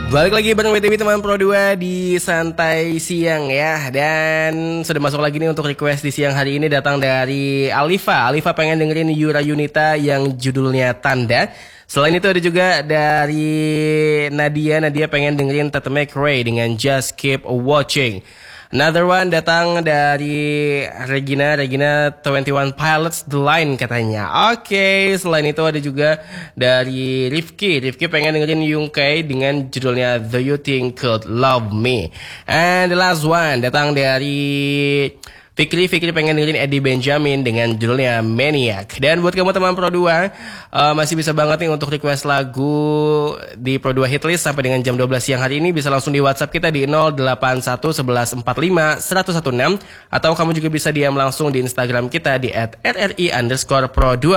Balik lagi bareng WTV teman Pro 2 di Santai Siang ya. Dan sudah masuk lagi nih untuk request di siang hari ini datang dari Alifa. Alifa pengen dengerin Yura Yunita yang judulnya Tanda. Selain itu ada juga dari Nadia. Nadia pengen dengerin Tate McRae dengan Just Keep Watching. Another one datang dari Regina 21 Pilots The Line katanya. Oke, selain itu ada juga dari Rifki pengen dengerin Yungkay dengan judulnya Do You Think Could Love Me. And the last one datang dari Fikri pengen dengerin Eddie Benjamin dengan judulnya Maniac. Dan buat kamu teman Pro 2 masih bisa banget nih untuk request lagu di Pro 2 Hitlist sampai dengan jam 12 siang hari ini. Bisa langsung di WhatsApp kita di 081 11 45 116. Atau kamu juga bisa DM langsung di Instagram kita di @rri_pro2.